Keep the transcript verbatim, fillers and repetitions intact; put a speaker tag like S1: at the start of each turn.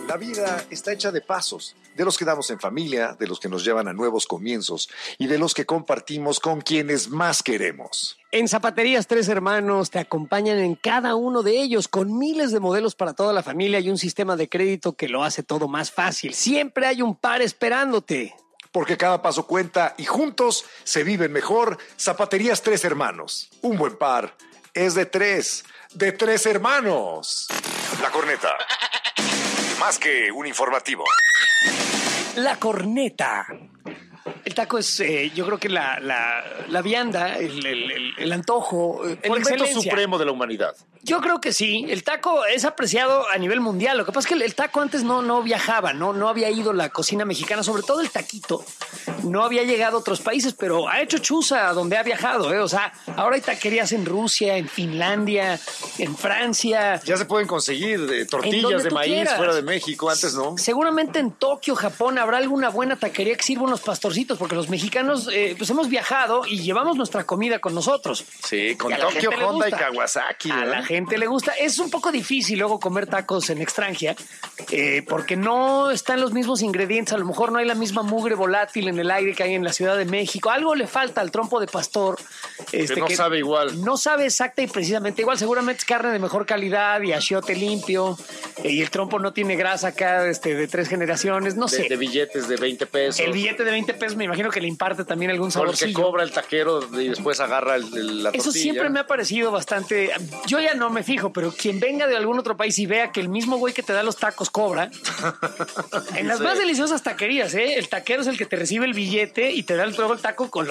S1: La vida está hecha de pasos, de los que damos en familia, de los que nos llevan a nuevos comienzos y de los que compartimos con quienes más queremos.
S2: En Zapaterías Tres Hermanos te acompañan en cada uno de ellos con miles de modelos para toda la familia y un sistema de crédito que lo hace todo más fácil. Siempre hay un par esperándote.
S1: Porque cada paso cuenta y juntos se viven mejor. Zapaterías Tres Hermanos. Un buen par es de tres, de tres hermanos. La Corneta. Más que un informativo.
S2: La Corneta. El taco es, eh, yo creo que la, la, la vianda, el, el, el, el antojo.
S3: El alimento supremo de la humanidad.
S2: Yo creo que sí. El taco es apreciado a nivel mundial. Lo que pasa es que el, el taco antes no, no viajaba, no, no había ido la cocina mexicana, sobre todo el taquito. No había llegado a otros países, pero ha hecho chuza donde ha viajado. ¿eh? O sea, ahora hay taquerías en Rusia, en Finlandia, en Francia.
S3: Ya se pueden conseguir eh, tortillas de maíz quieras. Fuera de México. Antes no.
S2: Seguramente en Tokio, Japón, habrá alguna buena taquería que sirva unos pastorcitos, porque los mexicanos eh, pues hemos viajado y llevamos nuestra comida con nosotros.
S3: Sí, con Tokio, Honda y Kawasaki.
S2: A la gente le gusta. Es un poco difícil luego comer tacos en extranjera eh, porque no están los mismos ingredientes. A lo mejor no hay la misma mugre volátil en el aire que hay en la Ciudad de México. Algo le falta al trompo de pastor.
S3: Este, que no que sabe igual.
S2: No sabe exacta y precisamente igual. Seguramente es carne de mejor calidad y achiote limpio. Eh, y el trompo no tiene grasa acá este, de tres generaciones. No
S3: de,
S2: sé.
S3: De billetes de veinte pesos.
S2: El billete de veinte pesos me imagino que le imparte también algún saborcillo.
S3: Porque cobra el taquero y después agarra el, el, la tortilla.
S2: Eso siempre me ha parecido bastante. Yo ya no me fijo, pero quien venga de algún otro país y vea que el mismo güey que te da los tacos cobra. En las sí. más deliciosas taquerías, ¿eh? El taquero es el que te recibe el billete y te da el, el taco con